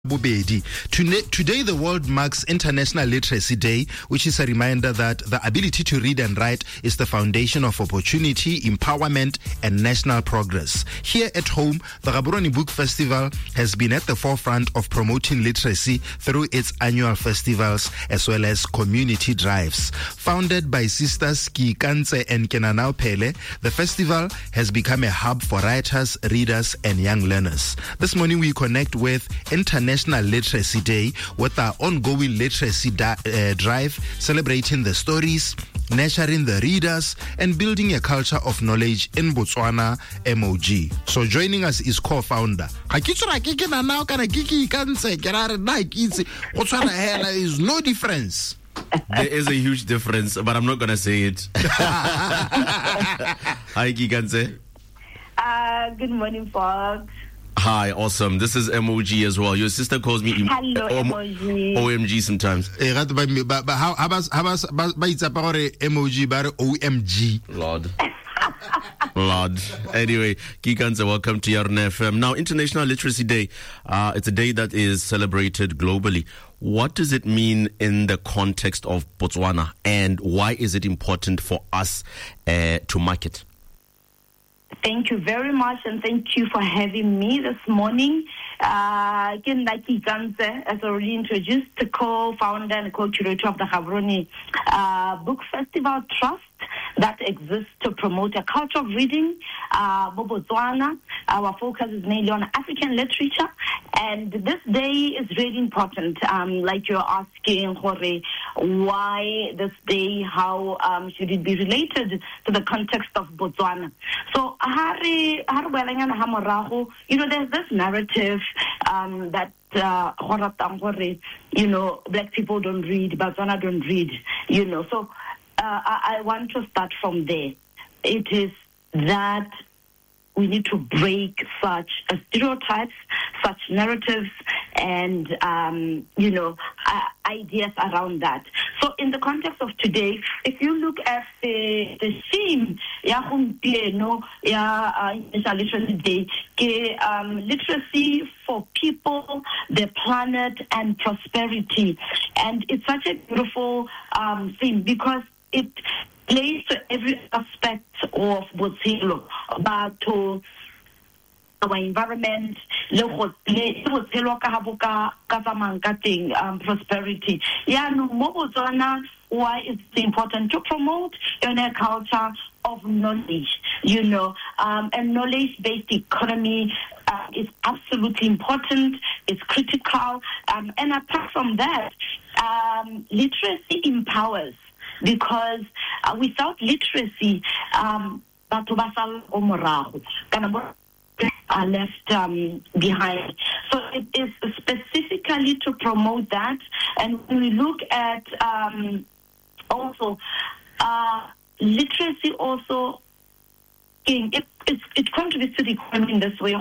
Bubedi. Today, the world marks International Literacy Day, which is a reminder that the ability to read and write is the foundation of opportunity, empowerment, and national progress. Here at home, the Gaborone Book Festival has been at the forefront of promoting literacy through its annual festivals as well as community drives. Founded by sisters Ki Kanse and Kenanao Pele, the festival has become a hub for writers, readers, and young learners. This morning, we connect with International Literacy Day with our ongoing literacy drive, celebrating the stories, nurturing the readers, and building a culture of knowledge in Botswana MOG. So joining us is co-founder. There is no difference. There is a huge difference, but I'm not going to say it. Hi, Giganse. Good morning, folks. Hi, awesome. This is MOG as well. Your sister calls me Hello, MOG. OMG sometimes. But how about MOG, but OMG? Lord. Anyway, Giganse, welcome to Yarn FM. Now, International Literacy Day, it's a day that is celebrated globally. What does it mean in the context of Botswana, and why is it important for us to mark it? Thank you very much, and thank you for having me this morning. Again, like Giganse, as already introduced, the co-founder and co-curator of the Gaborone Book Festival Trust that exists to promote a culture of reading. Botswana, our focus is mainly on African literature, and this day is really important. Like you're asking, Jorge, why this day? How should it be related to the context of Botswana? So, there's this narrative that black people don't read, Botswana don't read, So I want to start from there. It is that we need to break such stereotypes, such narratives, and ideas around that. So, in the context of today, if you look at the theme, International Literacy Day, literacy for people, the planet, and prosperity, and it's such a beautiful theme because it plays to every aspect of Botshelo, but to our environment, prosperity. Why it's important to promote a culture of knowledge, and knowledge-based economy is absolutely important. It's critical, and apart from that, literacy empowers. Because without literacy, are left behind. So it is specifically to promote that. And when we look at also literacy, also it contributes to the economy in this way.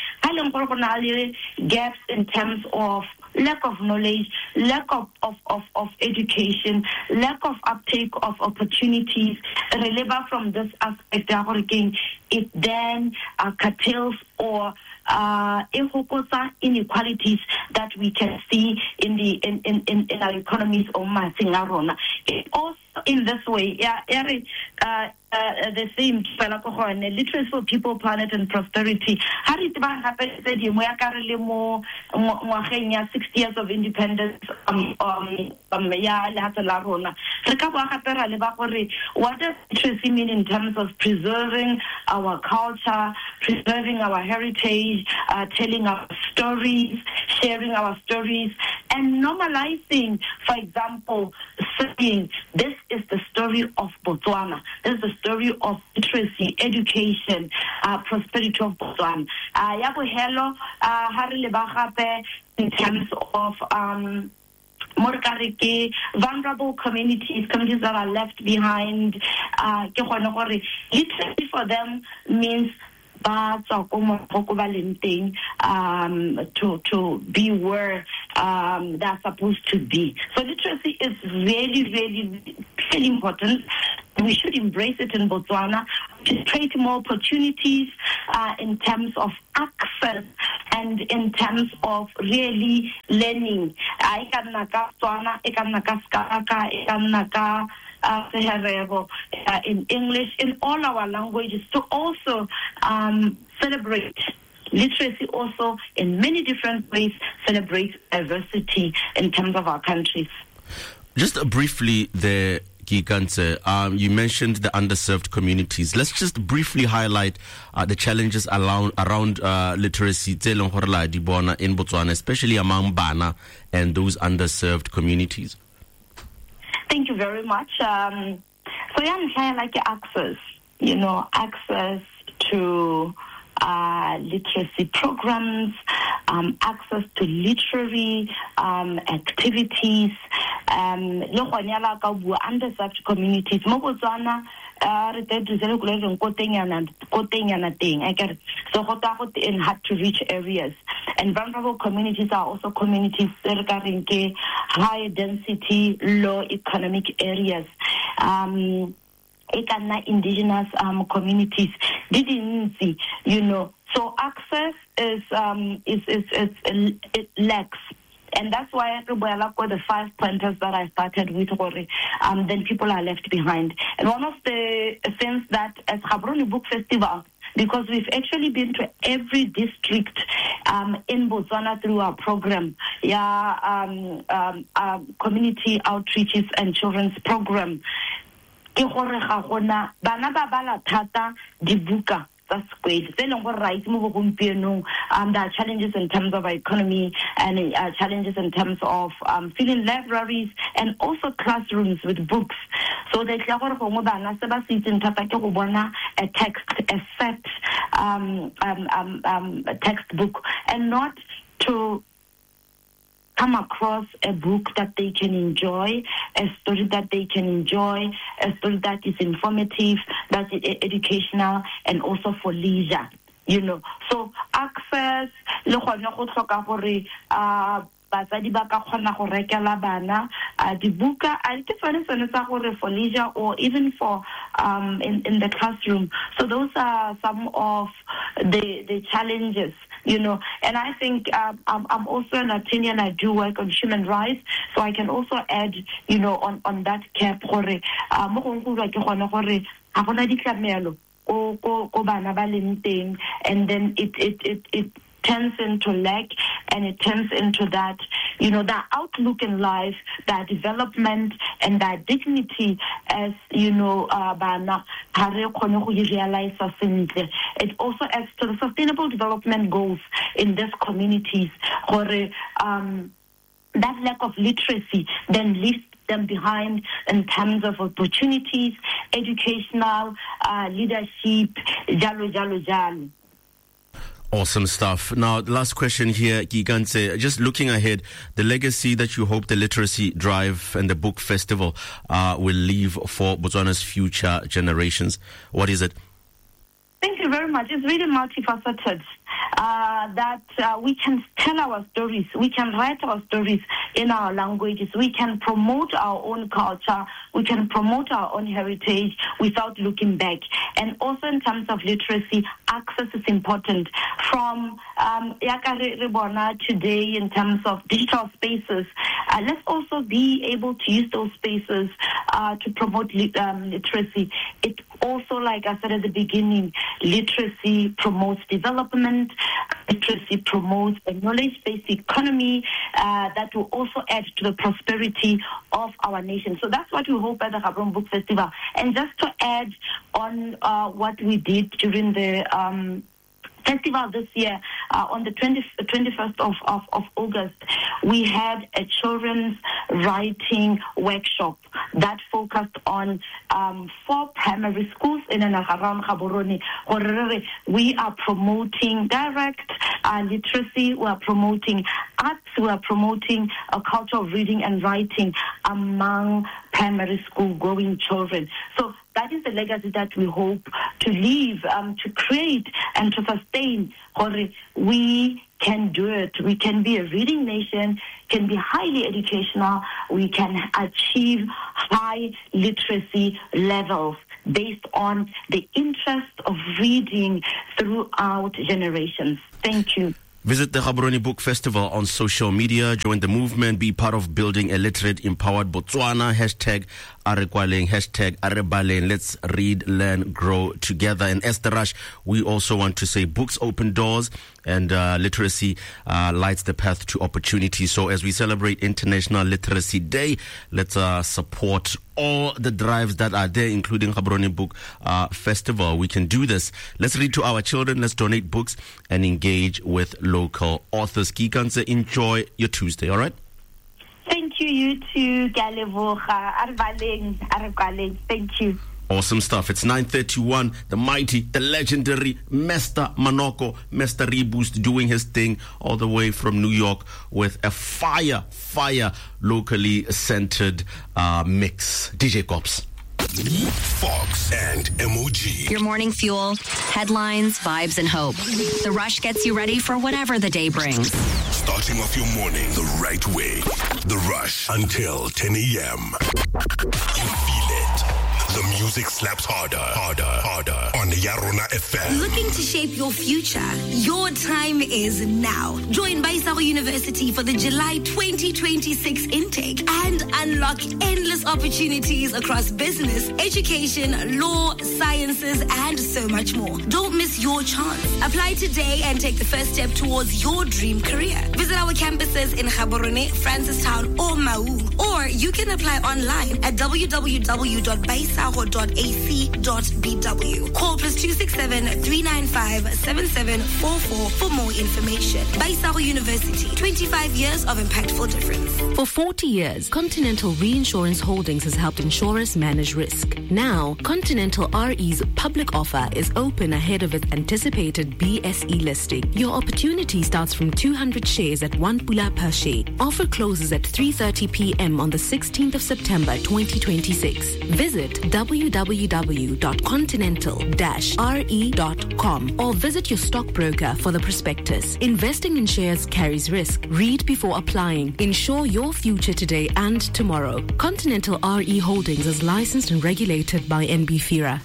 Gaps in terms of lack of knowledge, lack of education, lack of uptake of opportunities. Releva from this aspect, it then curtails or inequalities that we can see in our economies. It also in this way, the same literacy for people, planet, and prosperity. 60 years of independence. What does literacy mean in terms of preserving our culture, preserving our heritage, telling our stories, sharing our stories, and normalizing, for example, saying this is the story of Botswana. This is the story of literacy, education, prosperity of Botswana. In terms of vulnerable communities that are left behind. Literacy for them means to be where they're supposed to be. So literacy is really, really, really important. we should embrace it in Botswana to create more opportunities in terms of access and in terms of really learning. In English, in all our languages, to also celebrate literacy, also in many different ways, celebrate diversity in terms of our countries. Just briefly there, Kikantse, you mentioned the underserved communities. Let's just briefly highlight the challenges around literacy in Botswana, especially among Bana and those underserved communities. Thank you very much. So like access, access to literacy programs, access to literary activities, underserved communities. In hard to reach areas. And vulnerable communities are also communities high density, low economic areas. Indigenous communities, so access it lacks. And that's why the 5 pointers that I started with, then people are left behind. And one of the things that as Gaborone Book Festival, because we've actually been to every district in Botswana through our program, community outreaches and children's program. Bana ba bala thata dibuka tsa sekolo tse leng gore right mo gompienong. There are challenges in terms of economy and challenges in terms of filling libraries and also classrooms with books. So they tla gore go bana se ba se itseng thata ke go bona a set textbook and not to come across a book that they can enjoy, a story that they can enjoy, a story that is informative, that is educational, and also for leisure. So access, batsadi ba ka kgona go rekela bana dibuka for leisure or even for in the classroom. So those are some of the challenges, and I think I'm also an attorney and I do work on human rights, so I can also add, on that cap and then it turns into lack, and it turns into that, the outlook in life, that development and that dignity as, it also adds to the sustainable development goals in these communities, or that lack of literacy then leaves them behind in terms of opportunities, educational, leadership, jalo. Awesome stuff. Now, the last question here, Kikantse, just looking ahead, the legacy that you hope the literacy drive and the book festival will leave for Botswana's future generations. What is it? Thank you very much. It's really multifaceted. That we can tell our stories, we can write our stories in our languages, we can promote our own culture, we can promote our own heritage without looking back. And also in terms of literacy, access is important. From today in terms of digital spaces, let's also be able to use those spaces to promote literacy. It also, like I said at the beginning, literacy promotes development, literacy promotes a knowledge-based economy that will also add to the prosperity of our nation. So that's what we hope at the Gaborone Book Festival. And just to add on what we did during the festival this year, on the 21st of August, we had a children's writing workshop that focused on 4 primary schools in and around Gaborone. We are promoting direct literacy, we are promoting arts, we are promoting a culture of reading and writing among primary school going children. So that is the legacy that we hope to leave, to create and to sustain. We can do it. We can be a reading nation, can be highly educational, we can achieve high literacy levels based on the interest of reading throughout generations. Thank you. Visit the Gaborone Book Festival on social media. Join the movement. Be part of building a literate, empowered Botswana. Hashtag Arekwaleng. Hashtag Arebaleng. Let's read, learn, grow together. And Esther Rush, we also want to say books open doors and literacy lights the path to opportunity. So as we celebrate International Literacy Day, let's support all the drives that are there, including Gaborone Book Festival. We can do this. Let's read to our children. Let's donate books and engage with local authors. Kikanse, enjoy your Tuesday, all right? Thank you, you too, Galeboga, Arekwaleng. Thank you. Awesome stuff. It's 9:31. The mighty, the legendary Mr. Manoko, Mr. Reboost, doing his thing all the way from New York with a fire, locally centered mix. DJ Cops. Fox and MOG. Your morning fuel, headlines, vibes, and hope. The Rush gets you ready for whatever the day brings. Starting off your morning the right way. The Rush until 10 a.m. You feel it. The music slaps harder on Yarona FM. Looking to shape your future? Your time is now. Join Baisaro University for the July 2026 intake and unlock endless opportunities across business, education, law, sciences, and so much more. Don't miss your chance. Apply today and take the first step towards your dream career. Visit our campuses in Gaborone, Francistown, or Maun. Or you can apply online at www.baisaro.ac.bw. Call +267 395 7744 for more information. Baisaro University, 25 years of impactful difference. For 40 years, Continental Reinsurance Holdings has helped insurers manage risk. Now, Continental RE's public offer is open ahead of its anticipated BSE listing. Your opportunity starts from 200 shares at 1 pula per share. Offer closes at 3:30 p.m. on the 16th of September 2026. Visit www.continental-re.com or visit your stockbroker for the prospectus. Investing in shares carries risk. Read before applying. Ensure your future today and tomorrow. Continental RE Holdings is licensed and regulated by NBFIRA.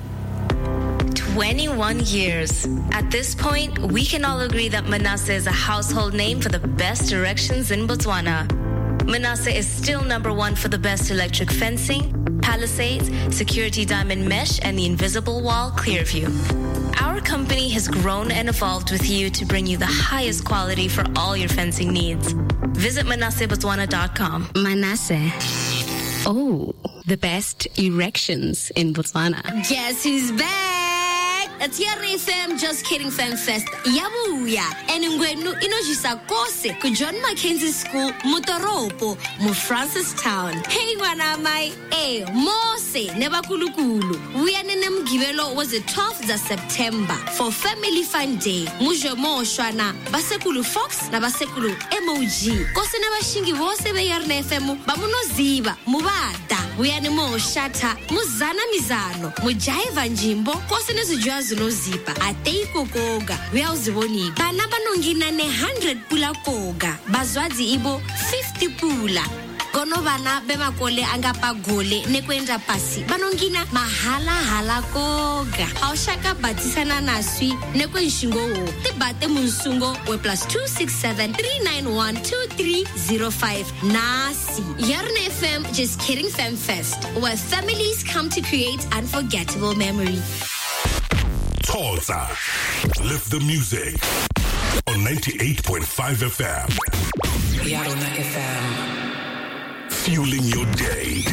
21 years. At this point, we can all agree that Manasseh is a household name for the best directions in Botswana. Manasseh is still #1 for the best electric fencing, palisades, security diamond mesh, and the invisible wall Clearview. Our company has grown and evolved with you to bring you the highest quality for all your fencing needs. Visit ManassehBotswana.com. Manasseh. Oh, the best erections in Botswana. Guess who's back? It's FM Just Kidding Fan Fest. Yabuya. And ngwenu inojisa kose ku John Mackenzie School Mutoropo mu Francistown. Hey wanamai, mose nebakulukulu. Uyanenem givelo was the 12th of September for Family Fun Day. Mujo mo shwana basekulu Fox na basekulu MOG. Kose nabashingi vose be Yarna FM bamunoziba mubada. Uyanemo shata muzana mizano mujaiva njimbo kose nezujwa zipa ateiko koga uyawuziboni bana banongina 100 pula koga bazwazi ibo 50 pula kono bana bemakole angapa gole nekwenda pasi banongina mahala koga awushaka batisana naswi nekwenshingo wo tibate munsungo we +267 391 2305 nasi Yarna FM Just Kidding Fem Fest, where families come to create unforgettable memories. Tulsa. Lift the music on 98.5 FM. Yarona FM. Fueling your day.